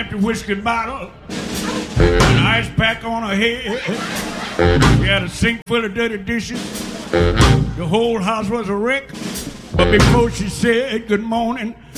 empty whiskey bottle, an ice pack on her head. She had a sink full of dirty dishes. The whole house was a wreck. But before she said good morning,